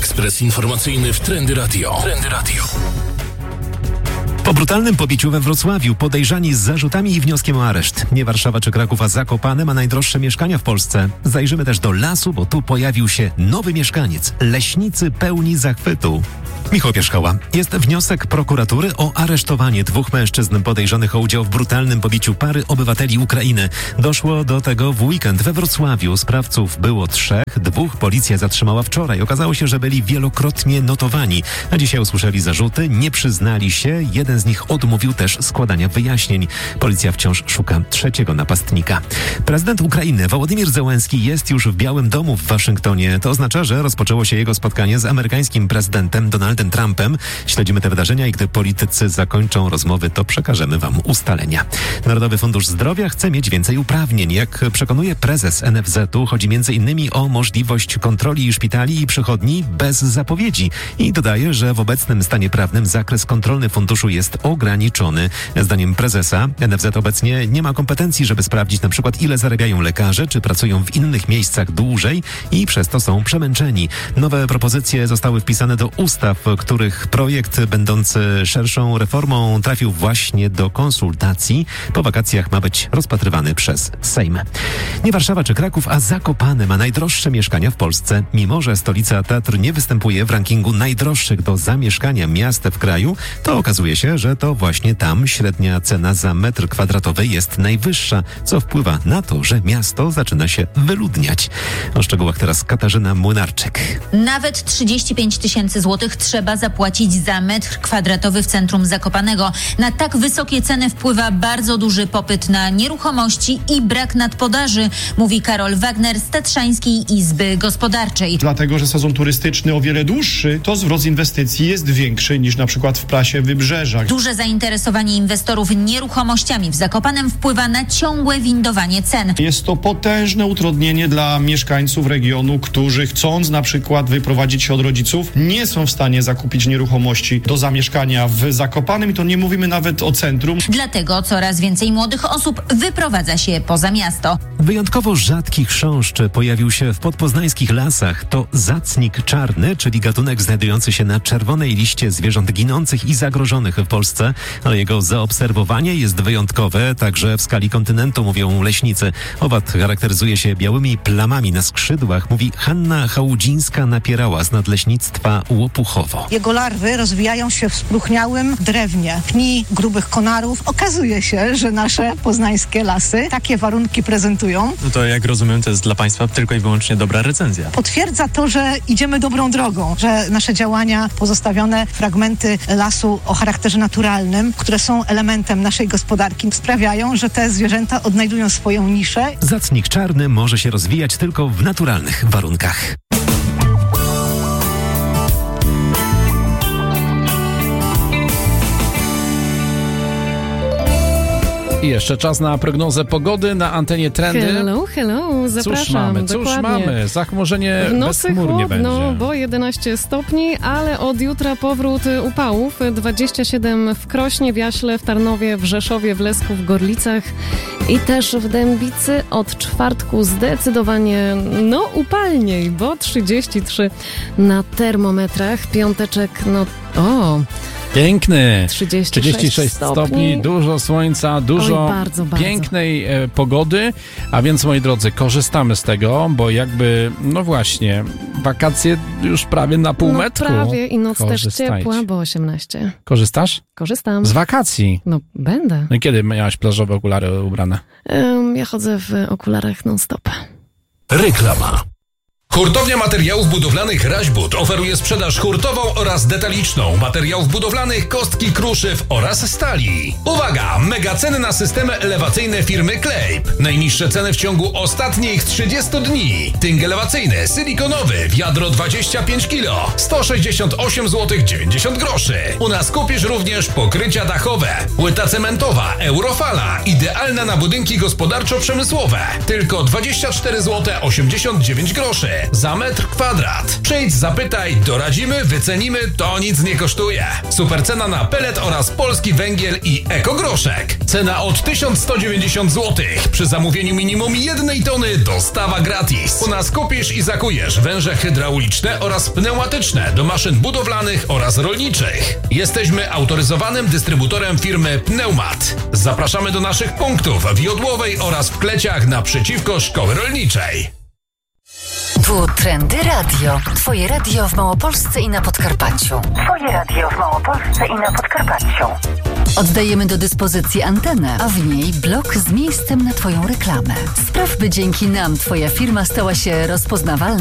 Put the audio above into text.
Ekspres informacyjny w Trendy Radio. Po brutalnym pobiciu we Wrocławiu podejrzani z zarzutami i wnioskiem o areszt. Nie Warszawa czy Kraków, a Zakopane ma najdroższe mieszkania w Polsce. Zajrzymy też do lasu, bo tu pojawił się nowy mieszkaniec. Leśnicy pełni zachwytu. Michał Pierzchała. Jest wniosek prokuratury o aresztowanie 2 mężczyzn podejrzanych o udział w brutalnym pobiciu pary obywateli Ukrainy. Doszło do tego w weekend we Wrocławiu. Sprawców było 3, 2 policja zatrzymała wczoraj. Okazało się, że byli wielokrotnie notowani. A dzisiaj usłyszeli zarzuty, nie przyznali się. Jeden z nich odmówił też składania wyjaśnień. Policja wciąż szuka 3. napastnika. Prezydent Ukrainy Wołodymyr Zełenski jest już w Białym Domu w Waszyngtonie. To oznacza, że rozpoczęło się jego spotkanie z amerykańskim prezydentem Donaldem Trumpem. Śledzimy te wydarzenia i gdy politycy zakończą rozmowy, to przekażemy wam ustalenia. Narodowy Fundusz Zdrowia chce mieć więcej uprawnień. Jak przekonuje prezes NFZ-u, chodzi m.in. o możliwość kontroli szpitali i przychodni bez zapowiedzi. I dodaje, że w obecnym stanie prawnym zakres kontrolny funduszu jest ograniczony. Zdaniem prezesa NFZ obecnie nie ma kompetencji, żeby sprawdzić na przykład ile zarabiają lekarze, czy pracują w innych miejscach dłużej i przez to są przemęczeni. Nowe propozycje zostały wpisane do ustaw, których projekt będący szerszą reformą trafił właśnie do konsultacji. Po wakacjach ma być rozpatrywany przez Sejm. Nie Warszawa czy Kraków, a Zakopane ma najdroższe mieszkania w Polsce. Mimo że stolica Tatr nie występuje w rankingu najdroższych do zamieszkania miast w kraju, to okazuje się, że to właśnie tam średnia cena za metr kwadratowy jest najwyższa, co wpływa na to, że miasto zaczyna się wyludniać. O szczegółach teraz Katarzyna Młynarczyk. Nawet 35 000 złotych trzeba zapłacić za metr kwadratowy w centrum Zakopanego. Na tak wysokie ceny wpływa bardzo duży popyt na nieruchomości i brak nadpodaży, mówi Karol Wagner z Tatrzańskiej Izby Gospodarczej. Dlatego, że sezon turystyczny o wiele dłuższy, to wzrost inwestycji jest większy niż na przykład w prasie Wybrzeża. Duże zainteresowanie inwestorów nieruchomościami w Zakopanem wpływa na ciągłe windowanie cen. Jest to potężne utrudnienie dla mieszkańców regionu, którzy chcąc na przykład wyprowadzić się od rodziców, nie są w stanie zakupić nieruchomości do zamieszkania w Zakopanem i to nie mówimy nawet o centrum. Dlatego coraz więcej młodych osób wyprowadza się poza miasto. Wyjątkowo rzadki chrząszcz pojawił się w podpoznańskich lasach. To zacnik czarny, czyli gatunek znajdujący się na czerwonej liście zwierząt ginących i zagrożonych w Polsce, ale jego zaobserwowanie jest wyjątkowe także w skali kontynentu, mówią leśnicy. Owad charakteryzuje się białymi plamami na skrzydłach, mówi Hanna Chałudzińska-Napierała z Nadleśnictwa Łopuchowo. Jego larwy rozwijają się w spróchniałym drewnie, pni grubych konarów. Okazuje się, że nasze poznańskie lasy takie warunki prezentują. No to jak rozumiem, to jest dla Państwa tylko i wyłącznie dobra recenzja. Potwierdza to, że idziemy dobrą drogą, że nasze działania, pozostawione fragmenty lasu o charakterze naturalnym, które są elementem naszej gospodarki, sprawiają, że te zwierzęta odnajdują swoją niszę. Zacnik czarny może się rozwijać tylko w naturalnych warunkach. I jeszcze czas na prognozę pogody na antenie Trendy. Hello, zapraszam. Cóż mamy? Zachmurzenie bezchmurnie będzie. No, bo 11 stopni, ale od jutra powrót upałów. 27 w Krośnie, w Jaśle, w Tarnowie, w Rzeszowie, w Lesku, w Gorlicach i też w Dębicy. Od czwartku zdecydowanie upalniej, bo 33 na termometrach. Piąteczek, Piękny. 36 stopni, dużo słońca, dużo bardzo. pięknej pogody, a więc moi drodzy, korzystamy z tego, bo jakby, właśnie, wakacje już prawie na półmetku. Prawie i noc też ciepła, bo 18. Korzystasz? Korzystam. Z wakacji? Będę. No i kiedy miałaś plażowe okulary ubrane? Ja chodzę w okularach non-stop. Reklama. Hurtownia Materiałów Budowlanych Raźbud oferuje sprzedaż hurtową oraz detaliczną materiałów budowlanych, kostki kruszyw oraz stali. Uwaga! Mega ceny na systemy elewacyjne firmy Klejp. Najniższe ceny w ciągu ostatnich 30 dni. Tynk elewacyjny, silikonowy, wiadro 25 kg, 168 zł 90 groszy. U nas kupisz również pokrycia dachowe. Płyta cementowa, Eurofala, idealna na budynki gospodarczo-przemysłowe. Tylko 24 zł 89 groszy. za metr kwadrat. Przyjdź, zapytaj, doradzimy, wycenimy, to nic nie kosztuje. Super cena na pelet oraz polski węgiel i ekogroszek. Cena od 1190 zł. Przy zamówieniu minimum 1 tony dostawa gratis. U nas kupisz i zakujesz węże hydrauliczne oraz pneumatyczne do maszyn budowlanych oraz rolniczych. Jesteśmy autoryzowanym dystrybutorem firmy Pneumat. Zapraszamy do naszych punktów w Jodłowej oraz w Kleciach naprzeciwko Szkoły Rolniczej. Tu Trendy Radio. Twoje radio w Małopolsce i na Podkarpaciu. Oddajemy do dyspozycji antenę, a w niej blok z miejscem na Twoją reklamę. Spraw, by dzięki nam Twoja firma stała się rozpoznawalna